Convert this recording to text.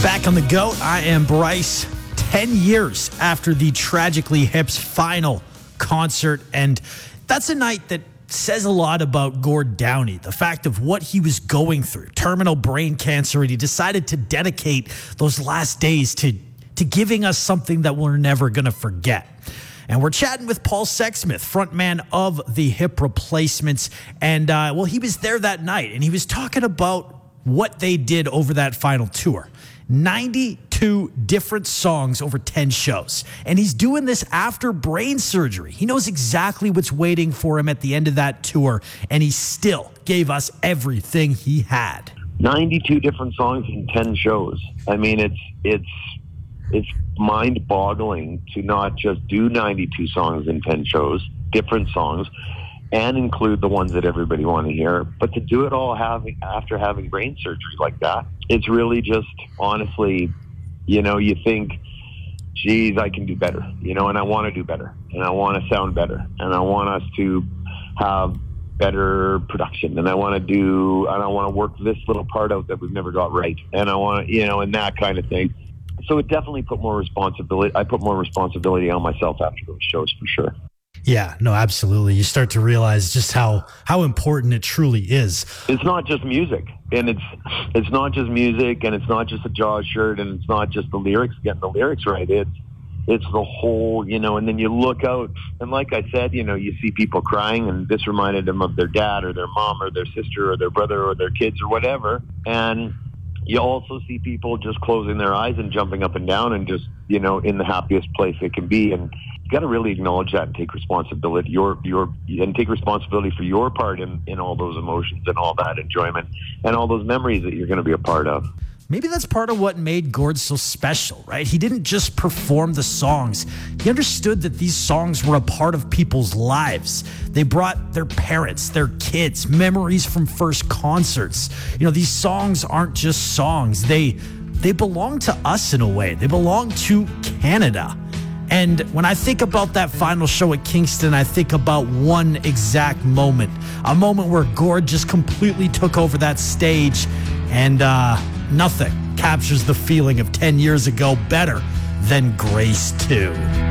Back on the GOAT, I am Bryce. 10 years after the Tragically Hip's final concert, and that's a night that says a lot about Gord Downie, the fact of what he was going through, terminal brain cancer, and he decided to dedicate those last days to giving us something that we're never going to forget. And we're chatting with Paul Sexsmith, frontman of the Hip Replacements, and he was there that night, and he was talking about what they did over that final tour. 92 different songs over 10 shows. And he's doing this after brain surgery. He knows exactly what's waiting for him at the end of that tour, and he still gave us everything he had. 92 different songs in 10 shows. I mean, it's mind-boggling to not just do 92 songs in 10 shows, different songs, and include the ones that everybody want to hear, but to do it all after having brain surgery like that, it's really just, honestly, you think, geez, I can do better, and I want to do better, and I want to sound better, and I want us to have better production, and I want to work this little part out that we've never got right, and I want to, and that kind of thing. So it definitely put more responsibility. I put more responsibility on myself after those shows, for sure. Yeah, no, absolutely. You start to realize just how important it truly is. It's not just music, and it's not just music, and it's not just a Jaws shirt, and it's not just the lyrics, getting the lyrics right. It's the whole, and then you look out, and like I said, you see people crying, and this reminded them of their dad or their mom or their sister or their brother or their kids or whatever, and you also see people just closing their eyes and jumping up and down and just, in the happiest place they can be. And you got to really acknowledge that and take responsibility, and take responsibility for your part in all those emotions and all that enjoyment and all those memories that you're going to be a part of. Maybe that's part of what made Gord so special, right? He didn't just perform the songs. He understood that these songs were a part of people's lives. They brought their parents, their kids, memories from first concerts. These songs aren't just songs. They belong to us in a way. They belong to Canada. And when I think about that final show at Kingston, I think about one exact moment, a moment where Gord just completely took over that stage, and nothing captures the feeling of 10 years ago better than Grace 2.